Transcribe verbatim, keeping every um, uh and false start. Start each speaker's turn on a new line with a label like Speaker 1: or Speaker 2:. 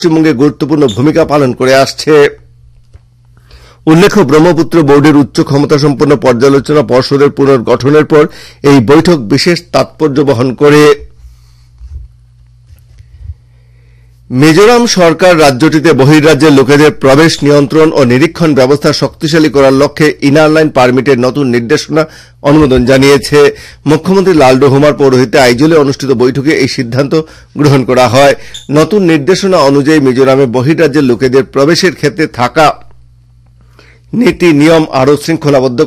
Speaker 1: পশ্চিমবঙ্গে গুরুত্বপূর্ণ ভূমিকা পালন করে আসছে। উল্লেখ্য, ব্রহ্মপুত্র বোর্ডের উচ্চ ক্ষমতাসম্পন্ন পর্যালোচনা পর্ষদের পুনর্গঠনের পর এই বৈঠক বিশেষ তাৎপর্য বহন করে। মিজোরাম সরকার রাজ্যটিতে বহির্রাজ্যের লোকেদের প্রবেশ নিয়ন্ত্রণ ও নিরীক্ষণ ব্যবস্থা শক্তিশালী করার লক্ষ্যে ইনার লাইন পারমিটের নতুন নির্দেশনা অনুমোদন জানিয়েছে। মুখ্যমন্ত্রী লালডু হোমার পৌরোহিত্যে আইজলে অনুষ্ঠিত বৈঠকে এই সিদ্ধান্ত গ্রহণ করা হয়। নতুন নির্দেশনা অনুযায়ী মিজোরামে বহির্রাজ্যের লোকেদের প্রবেশের ক্ষেত্রে থাকা নীতি নিয়ম আরও শৃঙ্খলাবদ্ধ